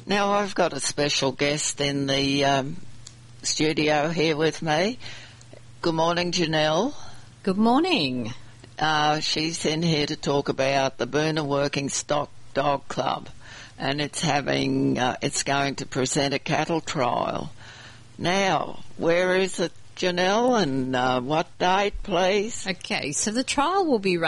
Now I've got a special guest in the studio here with me. Good morning, Janelle. Good morning. She's in here to talk about the Boonah Working Stock Dog Club, and it's going to present a cattle trial. Now, where is it, Janelle, and what date, please? Okay, so the trial will be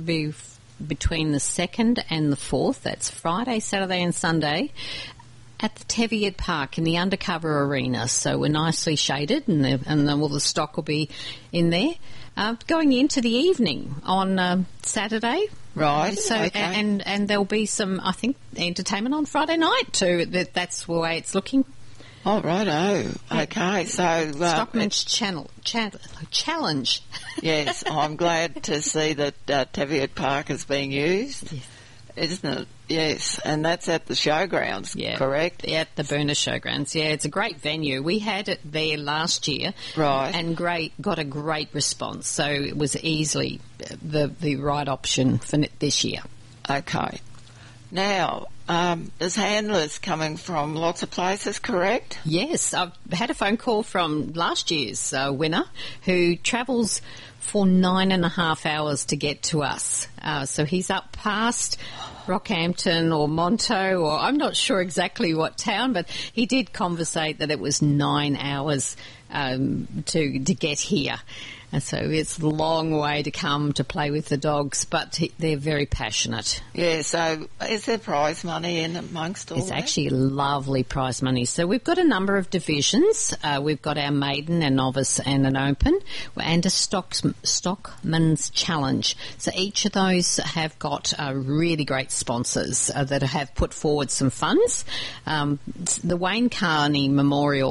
between the 2nd and the 4th. That's Friday, Saturday and Sunday at the Teviot Park in the Undercover Arena. So we're nicely shaded and all the stock will be in there. Going into the evening on Saturday. Right. So okay. and there'll be some, I think, entertainment on Friday night too. That's the way it's looking. Oh, righto. Okay, so... Stockman's Challenge. Yes, I'm glad to see that Teviot Park is being used, isn't it? Yes, and that's at the showgrounds, correct? Yeah, at the Boonah Showgrounds. Yeah, it's a great venue. We had it there last year. Right. And got a great response, so it was easily the right option for this year. Okay. Now, there's handlers coming from lots of places, correct? Yes, I've had a phone call from last year's winner who travels for 9.5 hours to get to us. So he's up past Rockhampton or Monto, or I'm not sure exactly what town, but he did conversate that it was 9 hours to get here. And so it's a long way to come to play with the dogs, but they're very passionate. Yeah, so is there prize money in amongst all It's that? actually lovely prize money. So we've got a number of divisions. We've got our maiden, a novice and an open, and a Stockman's Challenge. So each of those have got really great sponsors that have put forward some funds. The Wayne Carney Memorial